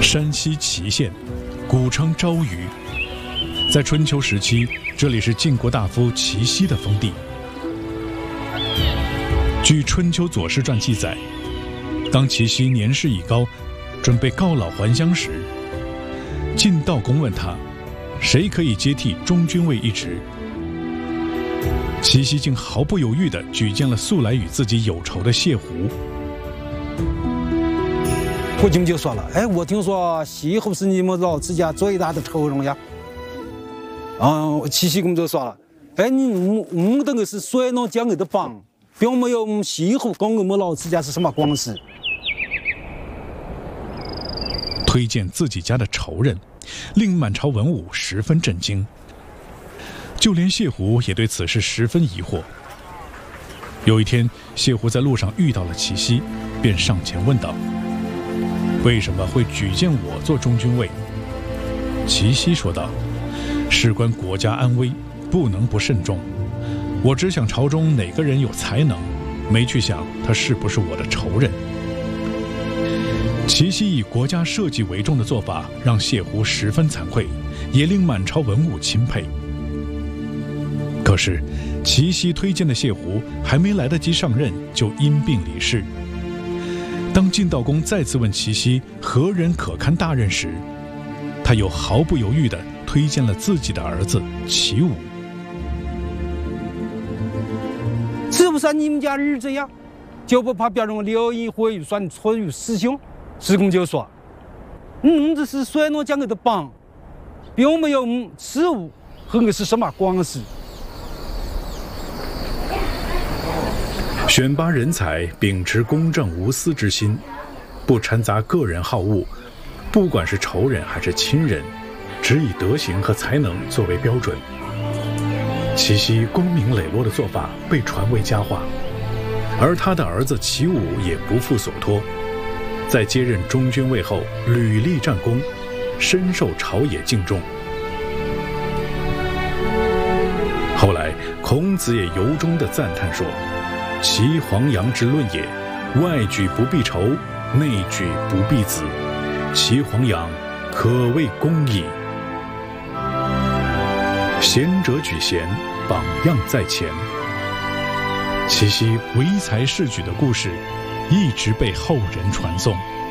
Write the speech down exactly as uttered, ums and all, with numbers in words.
山西祁县，古称昭虞，在春秋时期，这里是晋国大夫祁奚的封地。据《春秋左氏传》记载，当祁奚年事已高，准备告老还乡时，晋悼公问他，谁可以接替中军尉一职？祁奚竟毫不犹豫地举荐了素来与自己有仇的谢胡。 胡金就说了：“哎，我听说谢胡是你们老子家最大的仇人呀。”嗯，祁奚公就说了：“哎，你我我等个是谁能将我的帮，并没有谢胡跟我们老子家是什么关系。” 推荐自己家的仇人，令满朝文武十分震惊。就连谢胡也对此事十分疑惑。有一天，谢胡在路上遇到了祁奚，便上前问道：“为什么会举荐我做中军尉？”祁奚说道：“事关国家安危，不能不慎重。我只想朝中哪个人有才能，没去想他是不是我的仇人。”祁奚以国家社稷为重的做法，让谢胡十分惭愧，也令满朝文武钦佩。可是，祁奚推荐的谢胡还没来得及上任，就因病离世。当晋悼公再次问祁奚何人可堪大任时，他又毫不犹豫地推荐了自己的儿子祁武。 是不是你们家儿子呀？就不怕别人流言蜚语说你错于师兄？师公就说：“你这是谁能将我的帮，并没有事物和我是什么关系。” 选拔人才，秉持公正无私之心，不掺杂个人好恶，不管是仇人还是亲人，只以德行和才能作为标准。祁奚光明磊落的做法被传为佳话，而他的儿子祁武也不负所托，在接任中军尉后屡立战功，深受朝野敬重。后来孔子也由衷地赞叹说：“齐黄羊之论也，外举不避仇，内举不避子。齐黄羊，可谓公矣。”贤者举贤，榜样在前。祁奚唯才是举的故事，一直被后人传颂。